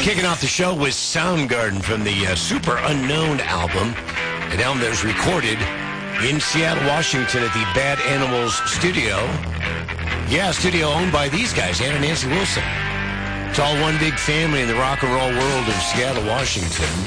Kicking off the show was Soundgarden from the Super Unknown album, an album that was recorded in Seattle, Washington at the Bad Animals studio. Yeah, studio owned by these guys, Ann and Nancy Wilson. It's all one big family in the rock and roll world of Seattle, Washington.